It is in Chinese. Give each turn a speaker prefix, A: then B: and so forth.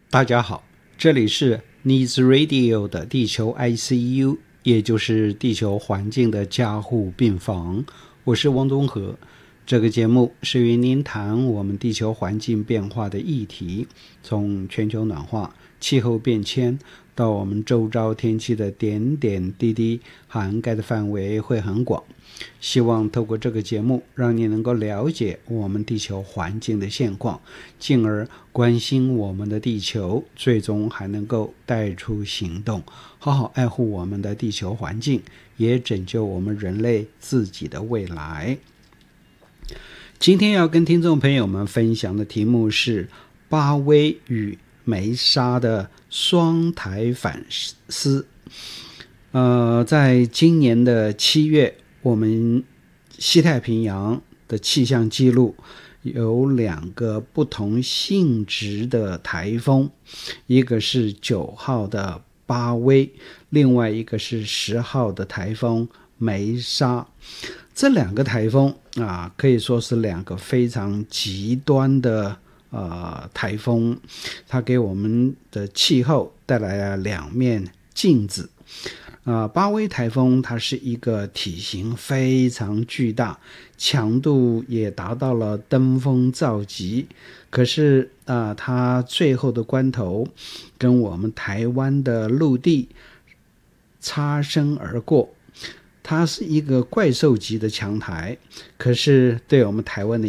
A: 大家好，这里是 Needs Radio 的地球 ICU， 也就是地球环境的加护病房。我是汪东和。这个节目是与您谈我们地球环境变化的议题，从全球暖化、气候变迁到我们周遭天气的点点滴滴，涵盖的范围会很广。希望透过这个节目让你能够了解我们地球环境的现况，进而关心我们的地球，最终还能够带出行动，好好爱护我们的地球环境，也拯救我们人类自己的未来。今天要跟听众朋友们分享的题目是巴威与梅沙的双台反思。在今年的7月，我们西太平洋的气象记录有2个不同性质的台风，一个是9号的巴威，另外一个是10号的台风梅沙。这2个台风可以说是2个非常极端的台风，它给我们的气候带来了2面镜子。巴威台风它是一个体型非常巨大，强度也达到了登峰造极，可是它最后的关头跟我们台湾的陆地擦身而过。它是一个怪兽级的强台，可是对我们台湾的